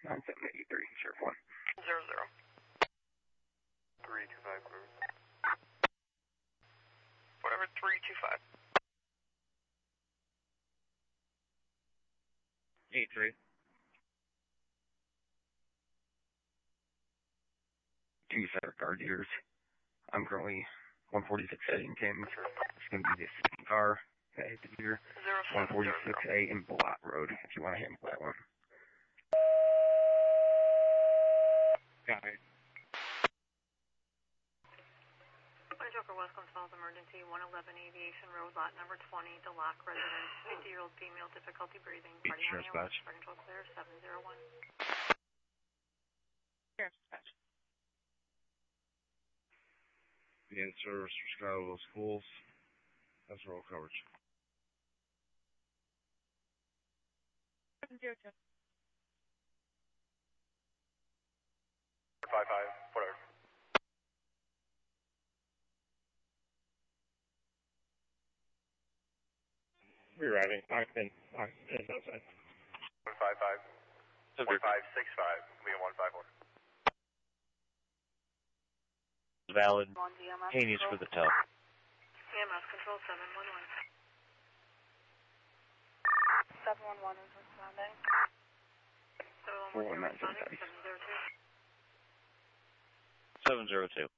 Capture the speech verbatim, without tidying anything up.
nine seven eight three, Sheriff one. Zero zero. Three two five. Whatever. Three two five. Eight three. Two separate guard years. I'm currently one forty-six A in Kings. It's going to be the same car that hit the deer. one forty-six A in Black Road, if you want to handle that one. Got it. Joker West Coast Falls Emergency, one eleven Aviation Road, lot number twenty, Delac residence, fifty-year-old female, difficulty breathing, party on A one, control clear, seven zero one. Sheriff's Dispatch. The in-service for Scottsdale Schools. That's roll coverage. seven zero two. Five five. Whatever. Rerouting. Occupant. Occupant outside. One five five. One five six five. We have one five four. Valid. Haney's for the tow. E M S control seven one one. seven one one is responding. seven one one is responding. seven zero two. seven zero two.